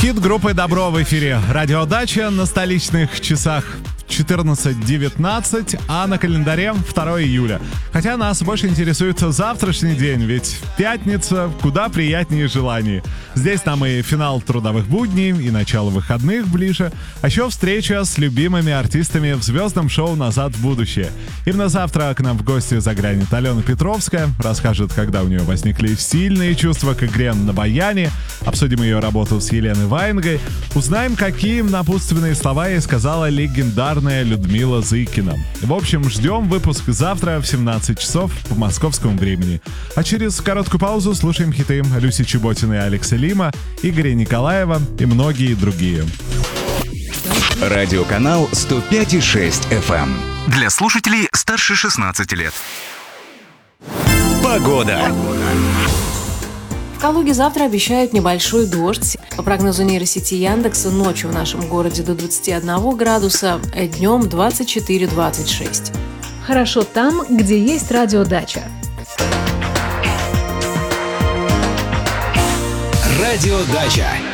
Хит группы «Добро» в эфире. Радиодача на столичных часах 14:19, а на календаре 2 июля. Хотя нас больше интересует завтрашний день, ведь пятница куда приятнее желаний. Здесь нам и финал трудовых будней, и начало выходных ближе, а еще встреча с любимыми артистами в звездном шоу «Назад в будущее». Именно завтра к нам в гости заглянет Алена Петровская, расскажет, когда у нее возникли сильные чувства к игре на баяне, обсудим ее работу с Еленой Ваенгой, узнаем, какие напутственные слова ей сказала легендарная Людмила Зыкина. В общем, ждем выпуск завтра в 17 часов по московскому времени. А через короткую паузу слушаем хиты Люси Чеботиной и Алекса Лима, Игоря Николаева и многие другие. Радиоканал 105,6 FM. Для слушателей старше 16 лет. Погода. В Калуге завтра обещают небольшой дождь. По прогнозу нейросети Яндекса, ночью в нашем городе до 21 градуса, днем 24-26. Хорошо там, где есть радиодача. Радиодача.